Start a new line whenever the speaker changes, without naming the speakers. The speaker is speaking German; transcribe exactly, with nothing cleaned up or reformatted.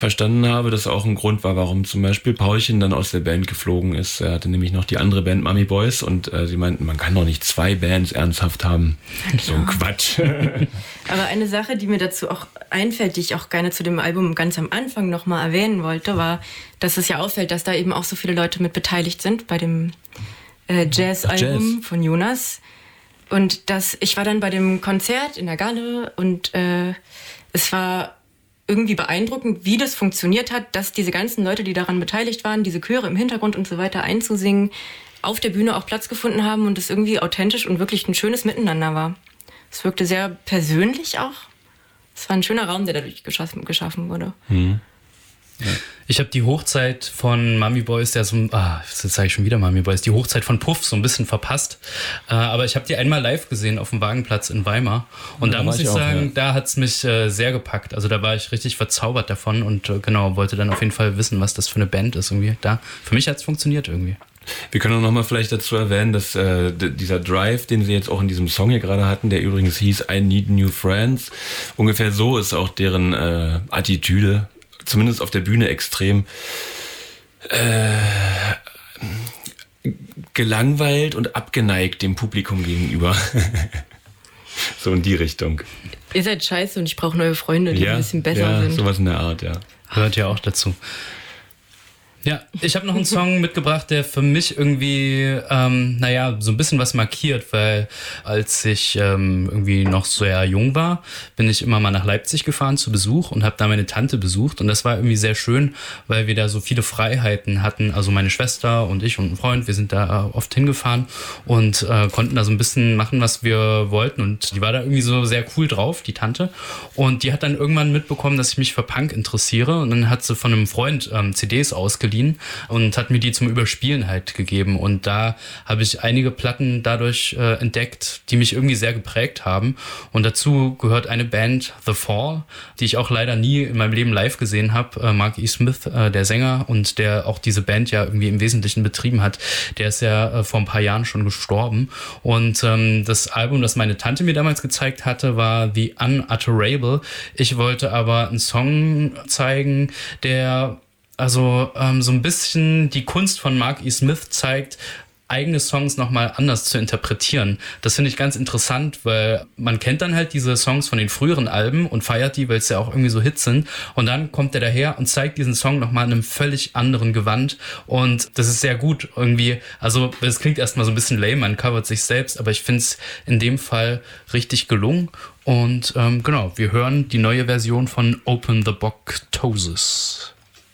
verstanden habe, das auch ein Grund war, warum zum Beispiel Paulchen dann aus der Band geflogen ist. Er hatte nämlich noch die andere Band Mummy Boys und äh, sie meinten, man kann doch nicht zwei Bands ernsthaft haben. So ein Quatsch.
Aber eine Sache, die mir dazu auch einfällt, die ich auch gerne zu dem Album ganz am Anfang nochmal erwähnen wollte, war, dass es ja auffällt, dass da eben auch so viele Leute mit beteiligt sind bei dem äh, Jazz-Album Jazz. von Jonas. Und das, ich war dann bei dem Konzert in der Galle und äh, es war irgendwie beeindruckend, wie das funktioniert hat, dass diese ganzen Leute, die daran beteiligt waren, diese Chöre im Hintergrund und so weiter einzusingen, auf der Bühne auch Platz gefunden haben und es irgendwie authentisch und wirklich ein schönes Miteinander war. Es wirkte sehr persönlich auch. Es war ein schöner Raum, der dadurch geschaffen, geschaffen wurde.
Hm.
Ja. Ich habe die Hochzeit von Mummy Boys, der so, ah, jetzt sage ich schon wieder Mummy Boys, die Hochzeit von Puff so ein bisschen verpasst. Äh, aber ich habe die einmal live gesehen auf dem Wagenplatz in Weimar. Und ja, da muss ich, ich auch, sagen, ja. da hat es mich äh, sehr gepackt. Also da war ich richtig verzaubert davon und äh, genau, wollte dann auf jeden Fall wissen, was das für eine Band ist irgendwie. Da, für mich hat es funktioniert irgendwie.
Wir können auch noch mal vielleicht dazu erwähnen, dass äh, d- dieser Drive, den sie jetzt auch in diesem Song hier gerade hatten, der übrigens hieß I Need New Friends, ungefähr so ist auch deren äh, Attitüde, zumindest auf der Bühne extrem äh, gelangweilt und abgeneigt dem Publikum gegenüber. So in die Richtung.
Ihr seid scheiße und ich brauche neue Freunde, die ja, ein bisschen besser
ja,
sind.
Sowas in der Art, ja.
Gehört ja auch dazu. Ja, ich habe noch einen Song mitgebracht, der für mich irgendwie, ähm, naja, so ein bisschen was markiert, weil als ich ähm, irgendwie noch sehr jung war, bin ich immer mal nach Leipzig gefahren zu Besuch und habe da meine Tante besucht und das war irgendwie sehr schön, weil wir da so viele Freiheiten hatten, also meine Schwester und ich und ein Freund, wir sind da oft hingefahren und äh, konnten da so ein bisschen machen, was wir wollten und die war da irgendwie so sehr cool drauf, die Tante, und die hat dann irgendwann mitbekommen, dass ich mich für Punk interessiere und dann hat sie von einem Freund ähm, C Ds ausgeliehen und hat mir die zum Überspielen halt gegeben. Und da habe ich einige Platten dadurch äh, entdeckt, die mich irgendwie sehr geprägt haben. Und dazu gehört eine Band, The Fall, die ich auch leider nie in meinem Leben live gesehen habe. Äh, Mark E. Smith, äh, der Sänger und der auch diese Band ja irgendwie im Wesentlichen betrieben hat, der ist ja äh, vor ein paar Jahren schon gestorben. Und ähm, das Album, das meine Tante mir damals gezeigt hatte, war The Unutterable. Ich wollte aber einen Song zeigen, der also ähm, so ein bisschen die Kunst von Mark E. Smith zeigt, eigene Songs nochmal anders zu interpretieren. Das finde ich ganz interessant, weil man kennt dann halt diese Songs von den früheren Alben und feiert die, weil es ja auch irgendwie so Hits sind. Und dann kommt er daher und zeigt diesen Song nochmal in einem völlig anderen Gewand. Und das ist sehr gut irgendwie. Also es klingt erstmal so ein bisschen lame, man covert sich selbst, aber ich finde es in dem Fall richtig gelungen. Und ähm, genau, wir hören die neue Version von Open the Book Toses.